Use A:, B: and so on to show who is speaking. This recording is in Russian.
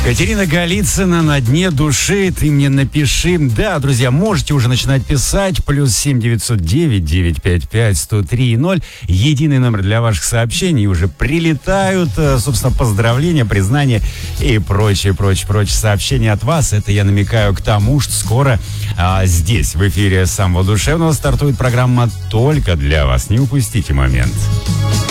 A: Катерина Голицына «На дне души». Ты мне напиши. Да, друзья, можете уже начинать писать. +7 909 955 103 0. Единый номер для ваших сообщений. Уже прилетают, собственно, поздравления, признания и прочие сообщения от вас. Это я намекаю к тому, что скоро здесь, в эфире самого душевного, стартует программа только для вас. Не упустите момент.